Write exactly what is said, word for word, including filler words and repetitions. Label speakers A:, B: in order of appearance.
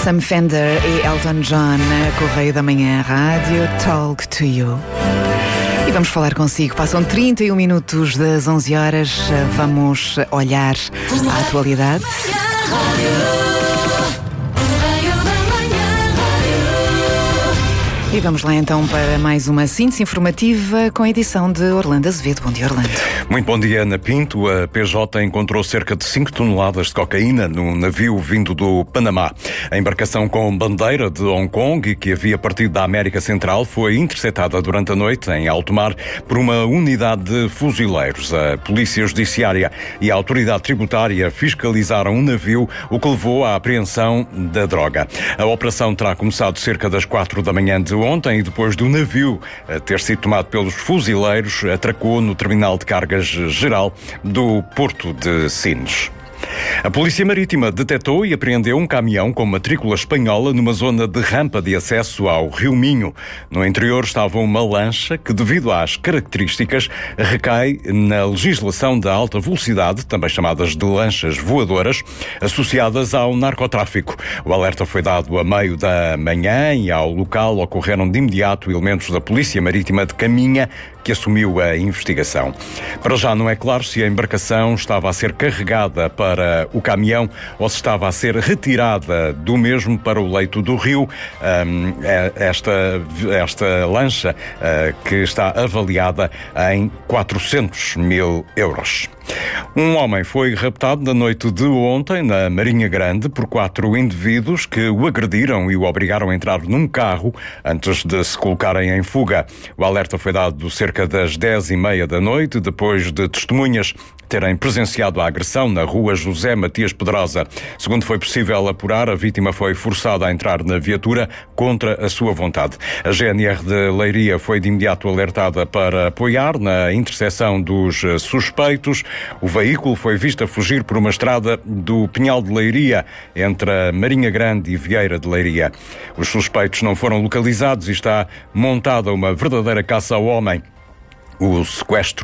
A: Sam Fender e Elton John, Correio da Manhã Rádio, Talk to You. E vamos falar consigo. Passam trinta e um minutos das onze horas. Vamos olhar a atualidade. E vamos lá então para mais uma síntese informativa com a edição de Orlando Azevedo. Bom dia, Orlando.
B: Muito bom dia, Ana Pinto. A P J encontrou cerca de cinco toneladas de cocaína num navio vindo do Panamá. A embarcação com bandeira de Hong Kong e que havia partido da América Central foi interceptada durante a noite em alto mar por uma unidade de fuzileiros. A Polícia Judiciária e a Autoridade Tributária fiscalizaram o navio, o que levou à apreensão da droga. A operação terá começado cerca das quatro da manhã de ontem e depois do navio ter sido tomado pelos fuzileiros, atracou no terminal de cargas geral do Porto de Sines. A Polícia Marítima detectou e apreendeu um caminhão com matrícula espanhola numa zona de rampa de acesso ao Rio Minho. No interior estava uma lancha que, devido às características, recai na legislação da alta velocidade, também chamadas de lanchas voadoras, associadas ao narcotráfico. O alerta foi dado a meio da manhã e ao local ocorreram de imediato elementos da Polícia Marítima de Caminha, que assumiu a investigação. Para já não é claro se a embarcação estava a ser carregada para o caminhão ou se estava a ser retirada do mesmo para o leito do rio. Um, esta, esta lancha uh, que está avaliada em quatrocentos mil euros. Um homem foi raptado na noite de ontem na Marinha Grande por quatro indivíduos que o agrediram e o obrigaram a entrar num carro antes de se colocarem em fuga. O alerta foi dado cerca das dez e meia da noite, depois de testemunhas terem presenciado a agressão na rua José Matias Pedrosa. Segundo foi possível apurar, a vítima foi forçada a entrar na viatura contra a sua vontade. A G N R de Leiria foi de imediato alertada para apoiar na interseção dos suspeitos. O veículo foi visto a fugir por uma estrada do Pinhal de Leiria, entre a Marinha Grande e Vieira de Leiria. Os suspeitos não foram localizados e está montada uma verdadeira caça ao homem. O sequestro